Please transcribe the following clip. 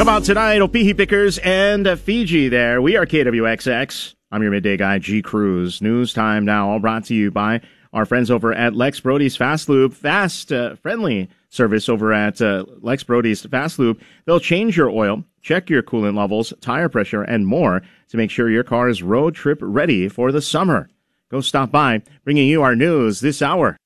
Come out tonight, Opihi Pickers and Fiji there. We are KWXX. I'm your midday guy, G. Cruz. News time now, all brought to you by our friends over at Lex Brody's Fast Lube. Fast, friendly service over at Lex Brody's Fast Lube. They'll change your oil, check your coolant levels, tire pressure, and more to make sure your car is road trip ready for the summer. Go stop by, bringing you our news this hour.